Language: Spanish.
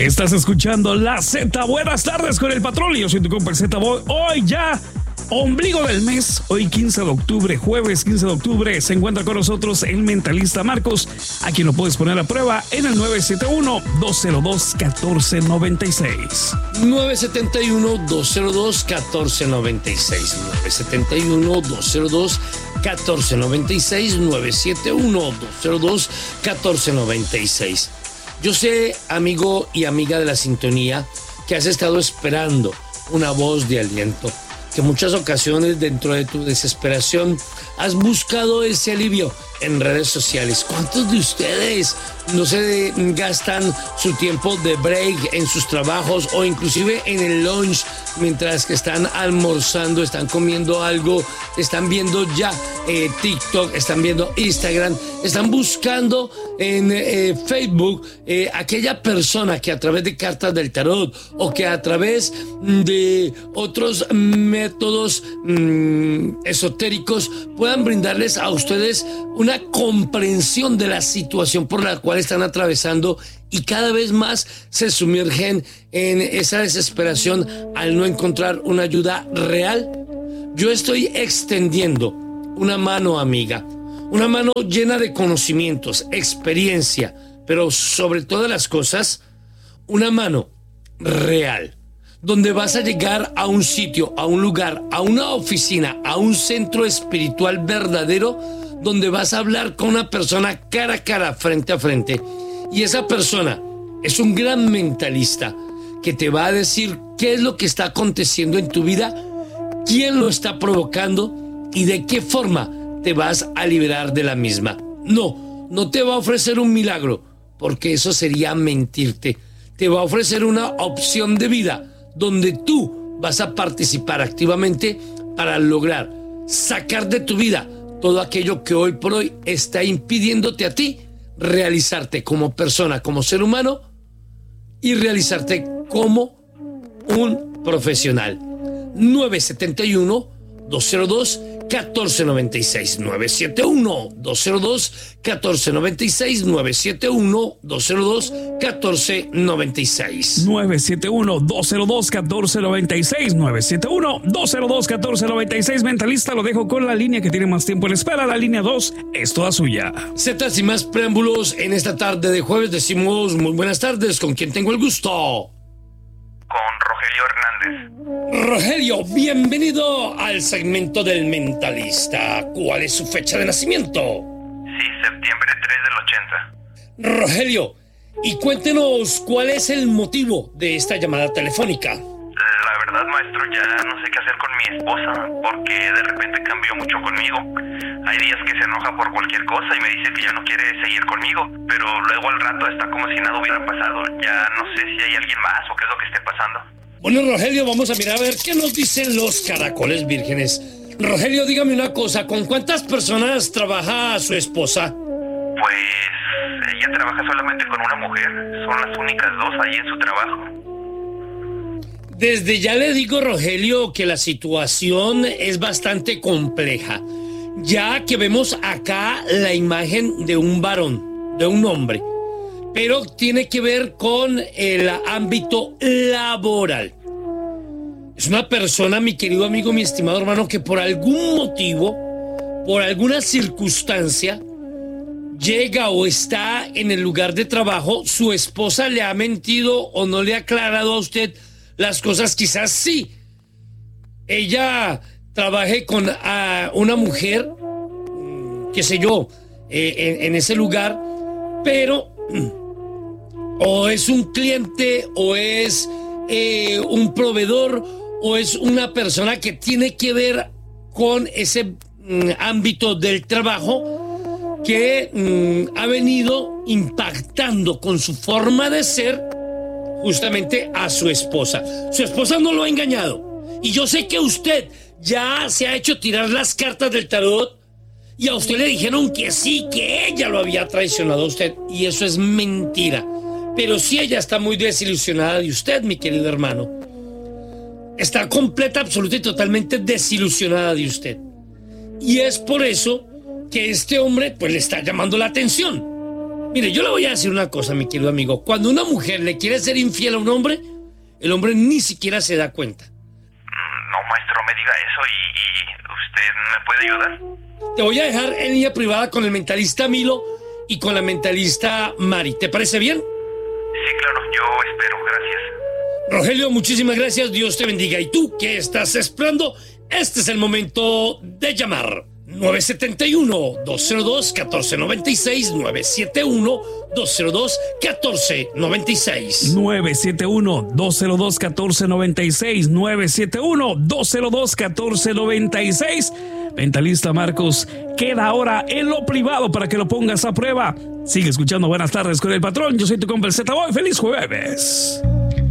Estás escuchando La Z. Buenas tardes con el patrón. Yo soy tu compa el Z Boy. Hoy ya, ombligo del mes. Hoy 15 de octubre, jueves 15 de octubre. Se encuentra con nosotros el mentalista Marcos, a quien lo puedes poner a prueba en el 971-202-1496. 971-202-1496. 971-202-1496. 971-202-1496. Yo sé, amigo y amiga de la sintonía, que has estado esperando una voz de aliento, que en muchas ocasiones dentro de tu desesperación has buscado ese alivio en redes sociales. ¿Cuántos de ustedes no se gastan su tiempo de break en sus trabajos o inclusive en el lunch mientras que están almorzando, están comiendo algo, están viendo ya TikTok, están viendo Instagram, están buscando en Facebook aquella persona que a través de cartas del tarot o que a travez de otros métodos esotéricos puedan brindarles a ustedes una comprensión de la situación por la cual están atravesando y cada vez más se sumergen en esa desesperación al no encontrar una ayuda real? Yo estoy extendiendo una mano amiga, una mano llena de conocimientos, experiencia, pero sobre todas las cosas, una mano real, donde vas a llegar a un sitio, a un lugar, a una oficina, a un centro espiritual verdadero, donde vas a hablar con una persona cara a cara, frente a frente. Y esa persona es un gran mentalista que te va a decir qué es lo que está aconteciendo en tu vida, quién lo está provocando y de qué forma te vas a liberar de la misma. No te va a ofrecer un milagro, porque eso sería mentirte. Te va a ofrecer una opción de vida donde tú vas a participar activamente para lograr sacar de tu vida todo aquello que hoy por hoy está impidiéndote a ti realizarte como persona, como ser humano y realizarte como un profesional. 971-202-1496. 971-202-1496. 971-202-1496. 971-202-1496. 971-202-1496. Mentalista, lo dejo con la línea que tiene más tiempo en espera. La línea 2 es toda suya. Z, sin más preámbulos, en esta tarde de jueves decimos muy buenas tardes. ¿Con quién tengo el gusto? Con Rogelio Hernández. Rogelio, bienvenido al segmento del mentalista. ¿Cuál es su fecha de nacimiento? Sí, septiembre 3 del 80. Rogelio, y cuéntenos cuál es el motivo de esta llamada telefónica. La verdad, maestro, ya no sé qué hacer con mi esposa, porque de repente cambió mucho conmigo. Hay días que se enoja por cualquier cosa y me dice que ya no quiere seguir conmigo, pero luego al rato está como si nada hubiera pasado. Ya no sé si hay alguien más o qué es lo que esté pasando. Bueno, Rogelio, vamos a mirar a ver qué nos dicen los caracoles vírgenes. Rogelio, dígame una cosa, ¿con cuántas personas trabaja su esposa? Pues ella trabaja solamente con una mujer. Son las únicas dos ahí en su trabajo. Desde ya le digo, Rogelio, que la situación es bastante compleja, ya que vemos acá la imagen de un varón, de un hombre, pero tiene que ver con el ámbito laboral. Es una persona, mi querido amigo, mi estimado hermano, que por algún motivo, por alguna circunstancia, llega o está en el lugar de trabajo, su esposa le ha mentido o no le ha aclarado a usted las cosas. Quizás sí, ella trabaje con una mujer, qué sé yo, en ese lugar, pero o es un cliente o es un proveedor o es una persona que tiene que ver con ese ámbito del trabajo que ha venido impactando con su forma de ser justamente a su esposa. Su esposa no lo ha engañado. Y yo sé que usted ya se ha hecho tirar las cartas del tarot y a usted le dijeron que sí, que ella lo había traicionado a usted. Y eso es mentira. Pero sí, ella está muy desilusionada de usted, mi querido hermano. Está completa, absoluta y totalmente desilusionada de usted. Y es por eso que este hombre pues le está llamando la atención. Mire, yo le voy a decir una cosa, mi querido amigo. Cuando una mujer le quiere ser infiel a un hombre, el hombre ni siquiera se da cuenta. No, maestro, me diga eso y ¿usted me puede ayudar? Te voy a dejar en línea privada con el mentalista Milo y con la mentalista Mari. ¿Te parece bien? Sí, claro, yo espero, gracias. Rogelio, muchísimas gracias. Dios te bendiga. ¿Y tú qué estás esperando? Este es el momento de llamar. 971-202-1496, 971-202-1496. 971-202-1496, 971-202-1496. Mentalista Marcos queda ahora en lo privado para que lo pongas a prueba. Sigue escuchando Buenas Tardes con el Patrón. Yo soy tu compa el Z-Boy. ¡Feliz jueves!